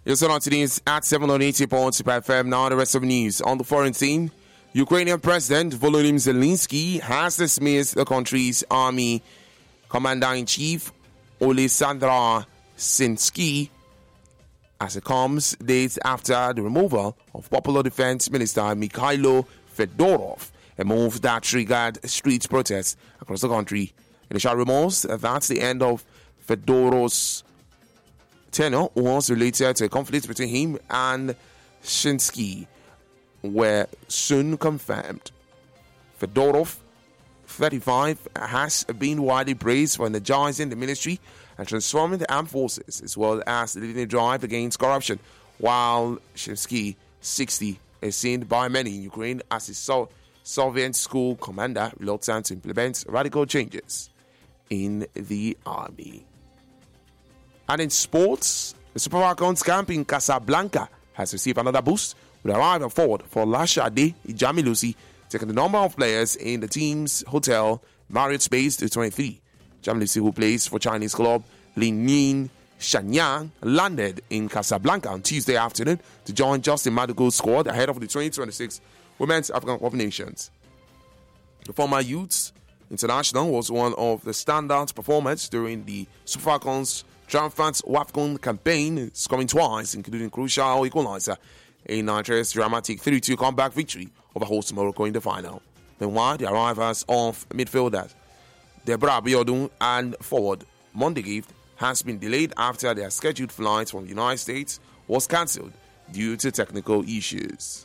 You're still on today's at 7 on 80.2 FM. Now the rest of the news. On the foreign scene, Ukrainian President Volodymyr Zelensky has dismissed the country's army Commander-in-Chief Oleksandr Syrsky as it comes days after the removal of Popular Defense Minister Mikhailo Fedorov, a move that triggered street protests across the country. Initial rumors that the end of Fedorov's tenure was related to a conflict between him and Syrsky were soon confirmed. Fedorov, 35, has been widely praised for energizing the military and transforming the armed forces, as well as leading the drive against corruption, while Syrsky, 60, is seen by many in Ukraine as a Soviet school commander reluctant to implement radical changes in the army. And in sports, the Super Falcons camp in Casablanca has received another boost with arrival forward for Lashade Jamilusi, taking the number of players in the team's hotel Marriott Space to 23. Jamilusi, who plays for Chinese club Linyin Shenyang, landed in Casablanca on Tuesday afternoon to join Justin Madugo's squad ahead of the 2026 Women's African Cup of Nations. The former Youths International was one of the standout performers during the Super Falcons' triumphant WAFCON campaign, scoring twice, including crucial equalizer in Nigeria's dramatic 3-2 comeback victory over host Morocco in the final. Meanwhile, the arrivals of midfielders Deborah Abiodun and forward Monday Gift has been delayed after their scheduled flight from the United States was cancelled due to technical issues.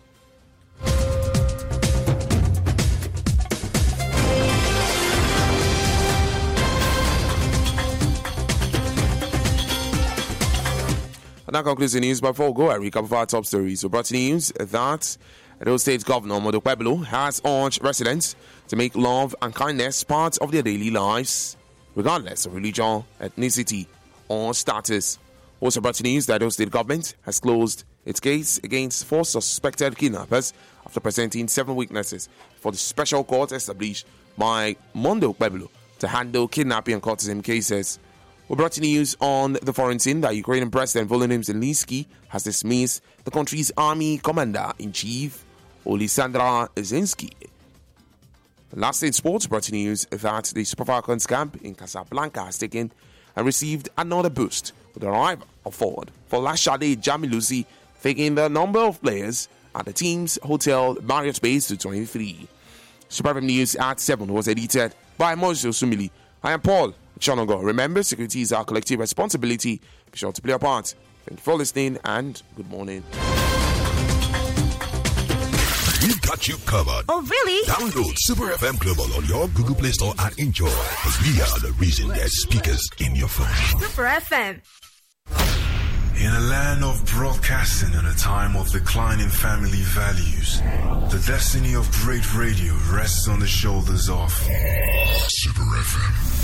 And that concludes the news. Before we go, I recap of our top stories. We brought news that Edo State Governor Modo Pueblo has urged residents to make love and kindness part of their daily lives, regardless of religion, ethnicity, or status. Also brought news that Edo State government has closed its case against 4 suspected kidnappers after presenting 7 witnesses for the special court established by Mondo Pueblo to handle kidnapping and courtesan cases. We brought you news on the foreign scene that Ukrainian President Volodymyr Zelensky has dismissed the country's army commander-in-chief, Oleksandr Syrsky. Last in sports, brought you news that the Super Falcons camp in Casablanca has taken and received another boost with the arrival of forward for Lashade Jamilusi, taking the number of players at the team's hotel Marriott Space to 23. Super FM News at 7 was edited by Moses Sumili. I am Paul Chonogo. Remember, security is our collective responsibility. Be sure to play a part. Thank you for listening and good morning. We've got you covered. Oh, really? Download Super FM Global on your Google Play Store and enjoy. Because we are the reason there's speakers in your phone. Super FM. In a land of broadcasting and a time of declining family values, the destiny of great radio rests on the shoulders of Super FM.